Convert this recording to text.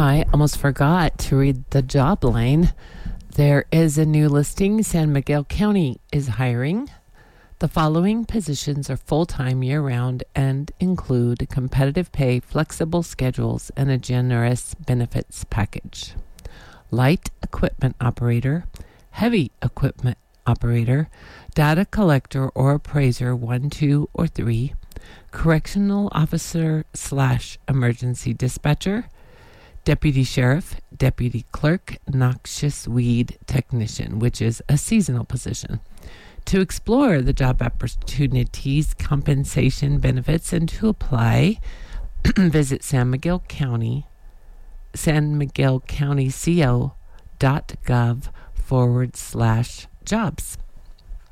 I almost forgot to read the job line. There is a new listing. San Miguel County is hiring. The following positions are full-time year-round and include competitive pay, flexible schedules, and a generous benefits package. Light equipment operator, heavy equipment operator, data collector or appraiser 1, 2, or 3, correctional officer / emergency dispatcher, deputy sheriff, deputy clerk, noxious weed technician, which is a seasonal position. To explore the job opportunities, compensation, benefits, and to apply, visit San Miguel County Co.gov/jobs.